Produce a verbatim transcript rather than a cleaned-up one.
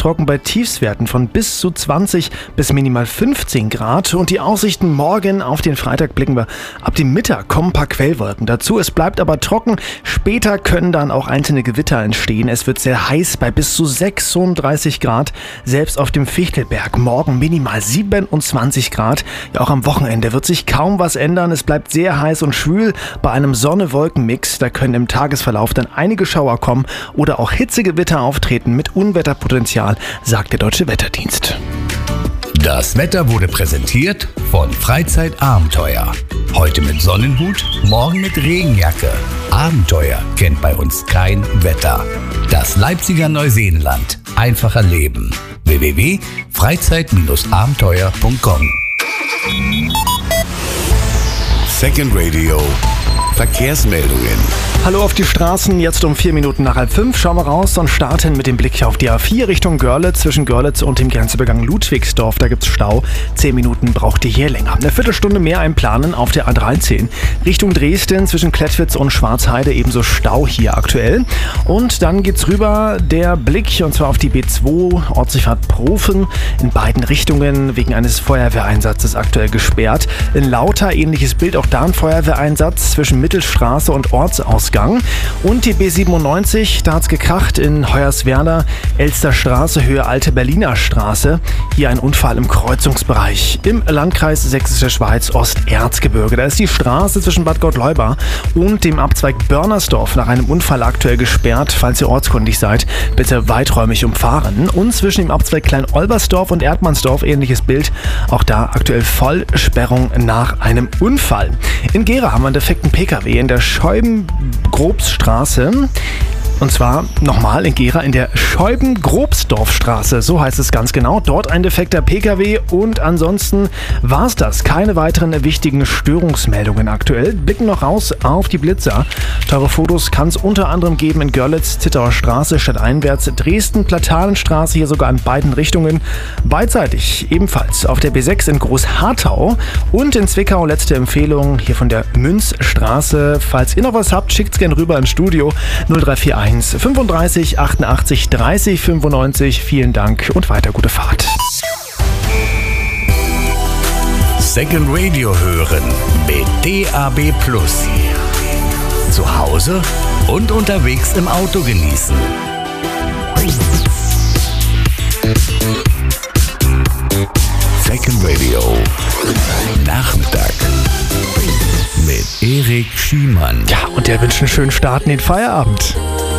trocken bei Tiefstwerten von bis zu zwanzig bis minimal fünfzehn Grad. Und die Aussichten morgen auf den Freitag blicken wir. Ab dem Mittag kommen ein paar Quellwolken dazu. Es bleibt aber trocken. Später können dann auch einzelne Gewitter entstehen. Es wird sehr heiß bei bis zu sechsunddreißig Grad. Selbst auf dem Fichtelberg morgen minimal siebenundzwanzig Grad. Ja, auch am Wochenende wird sich kaum was ändern. Es bleibt sehr heiß und schwül bei einem Sonne-Wolken-Mix. Da können im Tagesverlauf dann einige Schauer kommen oder auch Hitzegewitter auftreten mit Unwetterpotenzial, sagt der Deutsche Wetterdienst. Das Wetter wurde präsentiert von Freizeitabenteuer. Heute mit Sonnenhut, morgen mit Regenjacke. Abenteuer kennt bei uns kein Wetter. Das Leipziger Neuseenland. Einfacher Leben. w w w punkt freizeit abenteuer punkt com. Second Radio. Verkehrsmeldungen. Hallo auf die Straßen, jetzt um vier Minuten nach halb fünf. Schauen wir raus und starten mit dem Blick auf die A vier Richtung Görlitz. Zwischen Görlitz und dem Grenzübergang Ludwigsdorf, da gibt's Stau. Zehn Minuten braucht ihr hier länger. Eine Viertelstunde mehr einplanen auf der A dreizehn. Richtung Dresden zwischen Klettwitz und Schwarzheide ebenso Stau hier aktuell. Und dann geht's rüber der Blick und zwar auf die B zwei, Ortsdurchfahrt Profen. In beiden Richtungen wegen eines Feuerwehreinsatzes aktuell gesperrt. In Lauter ähnliches Bild, auch da ein Feuerwehreinsatz zwischen Mittelstraße und Ortsausgang. Und die B siebenundneunzig, da hat's gekracht in Hoyerswerda, Elsterstraße, Höhe Alte Berliner Straße. Hier ein Unfall im Kreuzungsbereich im Landkreis Sächsische Schweiz, Osterzgebirge. Da ist die Straße zwischen Bad Gottleuba und dem Abzweig Börnersdorf nach einem Unfall aktuell gesperrt. Falls ihr ortskundig seid, bitte weiträumig umfahren. Und zwischen dem Abzweig Klein-Olbersdorf und Erdmannsdorf ähnliches Bild. Auch da aktuell Vollsperrung nach einem Unfall. In Gera haben wir einen defekten Pkw in der Scheuben-Grobsstraße. Und zwar nochmal in Gera in der Scheuben-Grobsdorfstraße, so heißt es ganz genau. Dort ein defekter Pkw und ansonsten war es das. Keine weiteren wichtigen Störungsmeldungen aktuell. Blicken noch raus auf die Blitzer. Teure Fotos kann es unter anderem geben in Görlitz, Zittauer Straße, stadteinwärts, Dresden, Platalenstraße, hier sogar in beiden Richtungen. Beidseitig ebenfalls auf der B sechs in Großharthau und in Zwickau letzte Empfehlung hier von der Münzstraße. Falls ihr noch was habt, schickt's gerne rüber ins Studio null drei vier eins fünfunddreißig achtundachtzig dreißig fünfundneunzig. Vielen Dank und weiter gute Fahrt. Second Radio hören mit D A B Plus. Zu Hause und unterwegs im Auto genießen. Second Radio. Nachmittag mit Erik Schiemann. Ja, und der wünscht einen schönen Start in den Feierabend.